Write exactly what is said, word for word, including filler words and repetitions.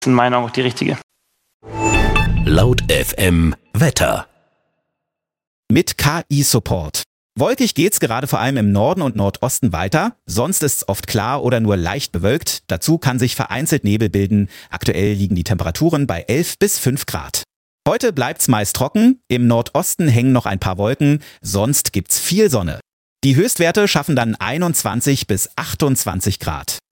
ist in meinen Augen auch die richtige. Laut F M Wetter. Mit K I-Support. Wolkig geht's gerade vor allem im Norden und Nordosten weiter. Sonst ist's oft klar oder nur leicht bewölkt. Dazu kann sich vereinzelt Nebel bilden. Aktuell liegen die Temperaturen bei elf bis fünf Grad. Heute bleibt's meist trocken. Im Nordosten hängen noch ein paar Wolken. Sonst gibt's viel Sonne. Die Höchstwerte schaffen dann einundzwanzig bis achtundzwanzig Grad.